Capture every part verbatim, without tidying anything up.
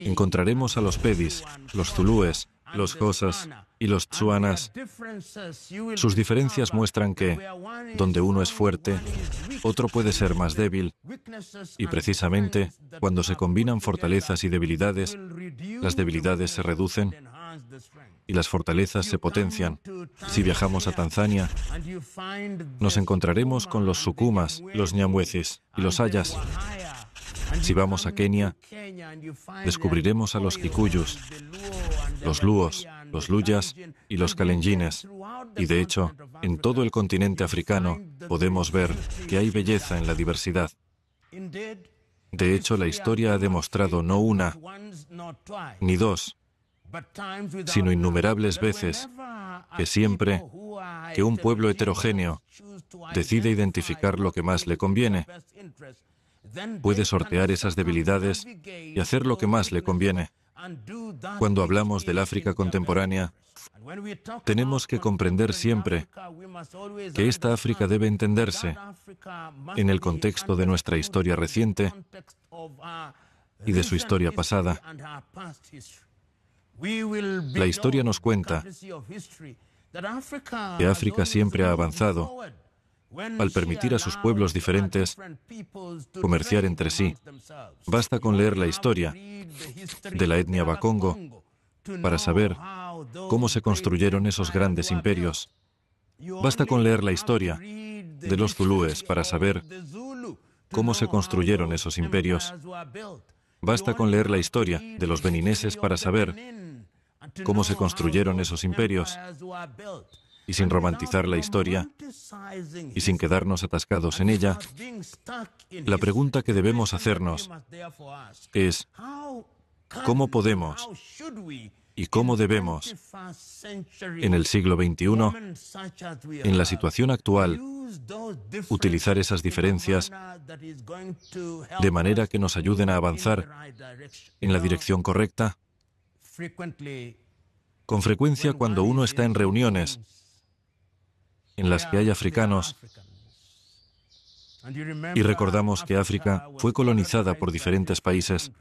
encontraremos a los Pedis, los Zulúes, los Xhosas y los Tsuanas. Sus diferencias muestran que, donde uno es fuerte, otro puede ser más débil, y precisamente, cuando se combinan fortalezas y debilidades, las debilidades se reducen y las fortalezas se potencian. Si viajamos a Tanzania, nos encontraremos con los Sukumas, los Nyamwezis y los Ayas. Si vamos a Kenia, descubriremos a los Kikuyus, los Luos, los Luyas y los Kalenjines. Y de hecho, en todo el continente africano podemos ver que hay belleza en la diversidad. De hecho, la historia ha demostrado no una ni dos, sino innumerables veces que siempre que un pueblo heterogéneo decide identificar lo que más le conviene, puede sortear esas debilidades y hacer lo que más le conviene. Cuando hablamos del África contemporánea, tenemos que comprender siempre que esta África debe entenderse en el contexto de nuestra historia reciente y de su historia pasada. La historia nos cuenta que África siempre ha avanzado al permitir a sus pueblos diferentes comerciar entre sí. Basta con leer la historia de la etnia Bakongo para saber cómo se construyeron esos grandes imperios. Basta con leer la historia de los Zulúes para saber cómo se construyeron esos imperios. Basta con leer la historia de los benineses para saber cómo se construyeron esos imperios. Y sin romantizar la historia y sin quedarnos atascados en ella, la pregunta que debemos hacernos es ¿cómo podemos y cómo debemos en el siglo veintiuno, en la situación actual, utilizar esas diferencias de manera que nos ayuden a avanzar en la dirección correcta? Con frecuencia, cuando uno está en reuniones en las que hay africanos y recordamos que África fue colonizada por diferentes países,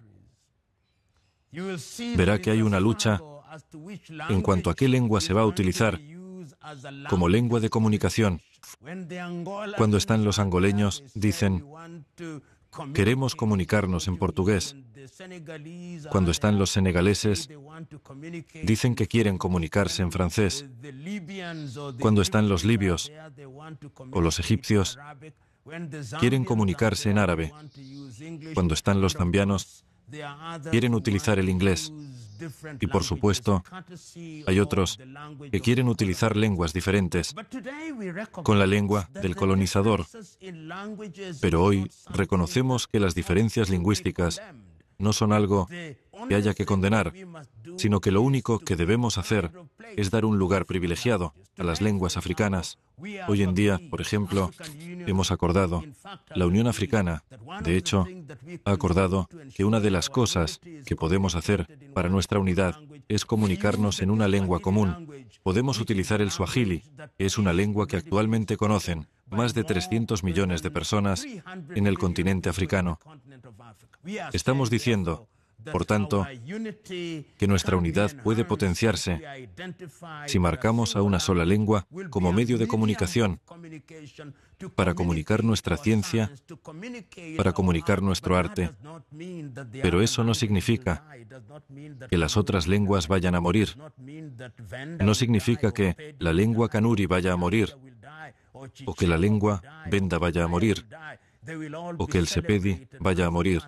verá que hay una lucha en cuanto a qué lengua se va a utilizar como lengua de comunicación. Cuando están los angoleños, dicen, queremos comunicarnos en portugués. Cuando están los senegaleses, dicen que quieren comunicarse en francés. Cuando están los libios o los egipcios, quieren comunicarse en árabe. Cuando están los zambianos, quieren utilizar el inglés. Y por supuesto, hay otros que quieren utilizar lenguas diferentes con la lengua del colonizador. Pero hoy reconocemos que las diferencias lingüísticas no son algo que haya que condenar, sino que lo único que debemos hacer es dar un lugar privilegiado a las lenguas africanas. Hoy en día, por ejemplo, hemos acordado, la Unión Africana, de hecho, ha acordado que una de las cosas que podemos hacer para nuestra unidad es comunicarnos en una lengua común. Podemos utilizar el suajili, que es una lengua que actualmente conocen más de trescientos millones de personas en el continente africano. Estamos diciendo, por tanto, que nuestra unidad puede potenciarse si marcamos a una sola lengua como medio de comunicación para comunicar nuestra ciencia, para comunicar nuestro arte. Pero eso no significa que las otras lenguas vayan a morir. No significa que la lengua kanuri vaya a morir, o que la lengua benda vaya a morir, o que el sepedi vaya a morir,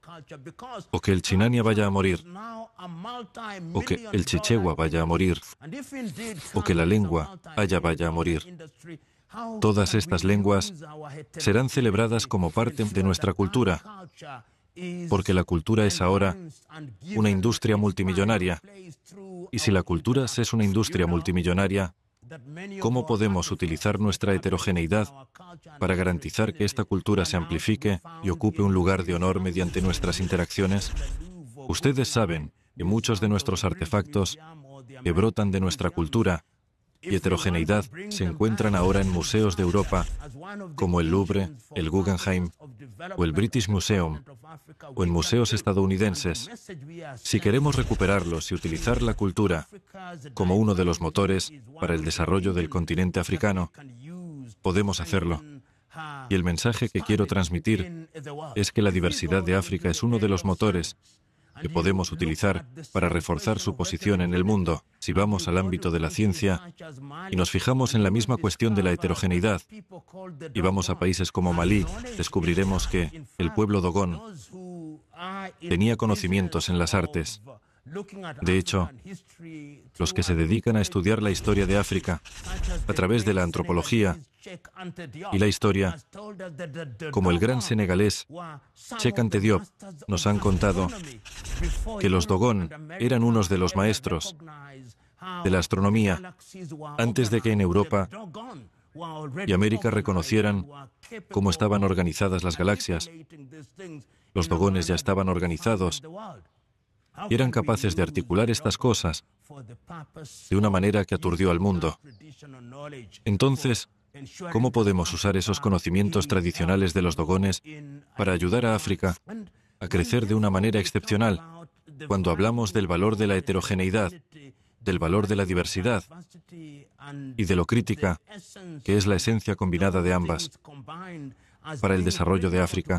o que el chinania vaya a morir, o que el chichewa vaya a morir, o que la lengua haya vaya a morir. Todas estas lenguas serán celebradas como parte de nuestra cultura, porque la cultura es ahora una industria multimillonaria. Y si la cultura es una industria multimillonaria, ¿cómo podemos utilizar nuestra heterogeneidad para garantizar que esta cultura se amplifique y ocupe un lugar de honor mediante nuestras interacciones? Ustedes saben que muchos de nuestros artefactos que brotan de nuestra cultura y heterogeneidad se encuentran ahora en museos de Europa, como el Louvre, el Guggenheim o el British Museum, o en museos estadounidenses. Si queremos recuperarlos y utilizar la cultura como uno de los motores para el desarrollo del continente africano, podemos hacerlo. Y el mensaje que quiero transmitir es que la diversidad de África es uno de los motores que podemos utilizar para reforzar su posición en el mundo. Si vamos al ámbito de la ciencia y nos fijamos en la misma cuestión de la heterogeneidad y vamos a países como Malí, descubriremos que el pueblo Dogon tenía conocimientos en las artes. De hecho, los que se dedican a estudiar la historia de África a través de la antropología y la historia, como el gran senegalés Cheikh Anta Diop, nos han contado que los Dogon eran unos de los maestros de la astronomía antes de que en Europa y América reconocieran cómo estaban organizadas las galaxias. Los Dogones ya estaban organizados y eran capaces de articular estas cosas de una manera que aturdió al mundo. Entonces, ¿cómo podemos usar esos conocimientos tradicionales de los Dogones para ayudar a África a crecer de una manera excepcional cuando hablamos del valor de la heterogeneidad, del valor de la diversidad y de lo crítica, que es la esencia combinada de ambas, para el desarrollo de África?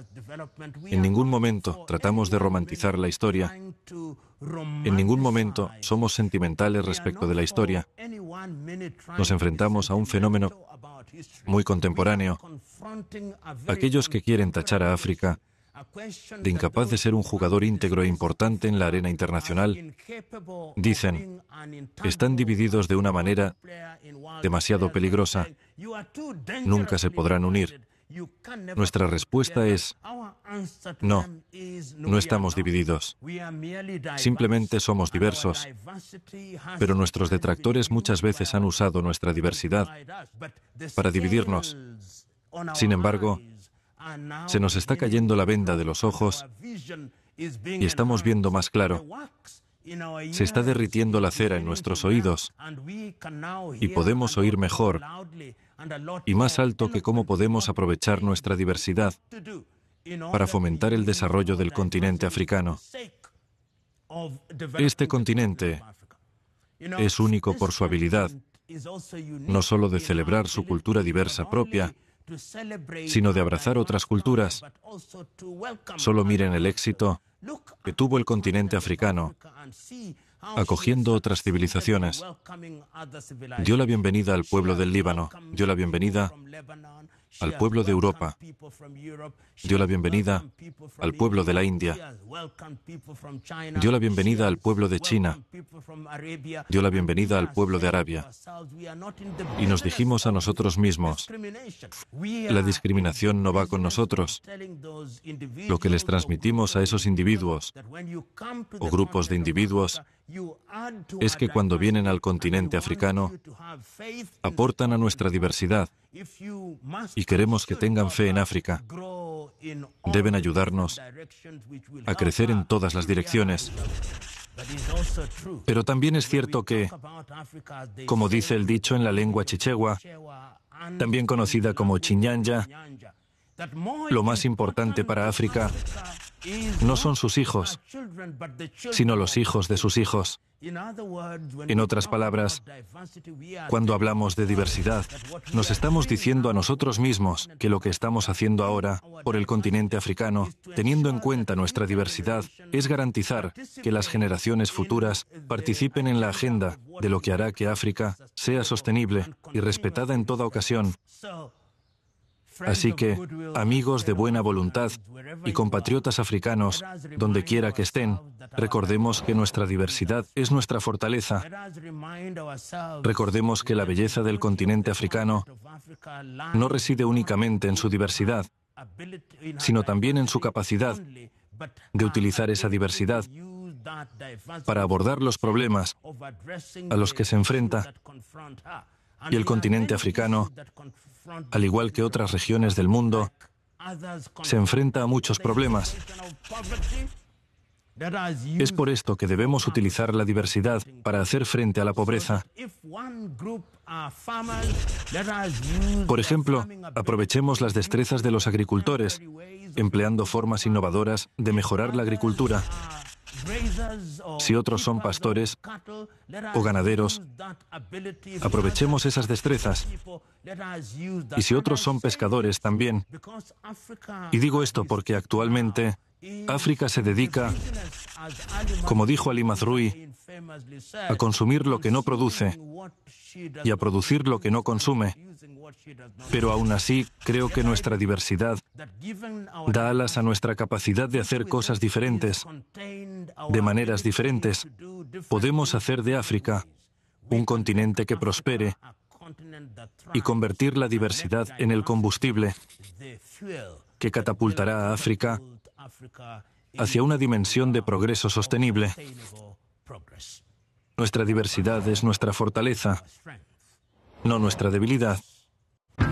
En ningún momento tratamos de romantizar la historia. En ningún momento somos sentimentales respecto de la historia. Nos enfrentamos a un fenómeno muy contemporáneo. Aquellos que quieren tachar a África de incapaz de ser un jugador íntegro e importante en la arena internacional, dicen, están divididos de una manera demasiado peligrosa. Nunca se podrán unir. Nuestra respuesta es, no, no estamos divididos. Simplemente somos diversos. Pero nuestros detractores muchas veces han usado nuestra diversidad para dividirnos. Sin embargo, se nos está cayendo la venda de los ojos y estamos viendo más claro. Se está derritiendo la cera en nuestros oídos y podemos oír mejor y más alto que cómo podemos aprovechar nuestra diversidad para fomentar el desarrollo del continente africano. Este continente es único por su habilidad, no solo de celebrar su cultura diversa propia, sino de abrazar otras culturas. Solo miren el éxito que tuvo el continente africano acogiendo otras civilizaciones. Dio la bienvenida al pueblo del Líbano, dio la bienvenida al pueblo de Europa, dio la bienvenida al pueblo de la India, dio la bienvenida al pueblo de China, dio la bienvenida al pueblo de Arabia. Y nos dijimos a nosotros mismos, la discriminación no va con nosotros. Lo que les transmitimos a esos individuos o grupos de individuos es que cuando vienen al continente africano, aportan a nuestra diversidad y queremos que tengan fe en África. Deben ayudarnos a crecer en todas las direcciones. Pero también es cierto que, como dice el dicho en la lengua chichewa, también conocida como Chinyanja, lo más importante para África no son sus hijos, sino los hijos de sus hijos. En otras palabras, cuando hablamos de diversidad, nos estamos diciendo a nosotros mismos que lo que estamos haciendo ahora por el continente africano, teniendo en cuenta nuestra diversidad, es garantizar que las generaciones futuras participen en la agenda de lo que hará que África sea sostenible y respetada en toda ocasión. Así que, amigos de buena voluntad y compatriotas africanos, donde quiera que estén, recordemos que nuestra diversidad es nuestra fortaleza. Recordemos que la belleza del continente africano no reside únicamente en su diversidad, sino también en su capacidad de utilizar esa diversidad para abordar los problemas a los que se enfrenta. Y el continente africano, al igual que otras regiones del mundo, se enfrenta a muchos problemas. Es por esto que debemos utilizar la diversidad para hacer frente a la pobreza. Por ejemplo, aprovechemos las destrezas de los agricultores, empleando formas innovadoras de mejorar la agricultura. Si otros son pastores o ganaderos, aprovechemos esas destrezas. Y si otros son pescadores también. Y digo esto porque actualmente África se dedica, como dijo Ali Mazrui, a consumir lo que no produce y a producir lo que no consume. Pero aún así, creo que nuestra diversidad da alas a nuestra capacidad de hacer cosas diferentes, de maneras diferentes. Podemos hacer de África un continente que prospere y convertir la diversidad en el combustible que catapultará a África hacia una dimensión de progreso sostenible. Nuestra diversidad es nuestra fortaleza, no nuestra debilidad.